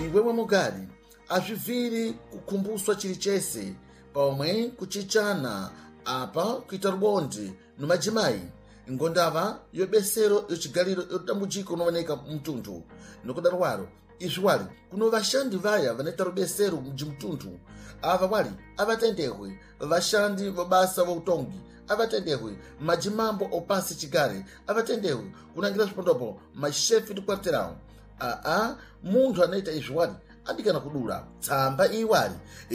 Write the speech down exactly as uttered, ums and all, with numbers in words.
iwewe mugari azviviri kukumbuswa chiri chese pomwe kuchichana apa kuita rubondi nomadzimai ngondava yobesero yochigaliro yotambudziko unooneka mtundu nokudaro waro izvi wali kuno vashandi vaya vanoita rubesero mujimtundu ava wali avatendehwe vashandi vabasa vautongi avatendehwe majimambo opasi chigare avatendehwe kunangira zvipondopo mashefi di quarterão aa munthu anaita izvi wali adikana kudula tsamba iwali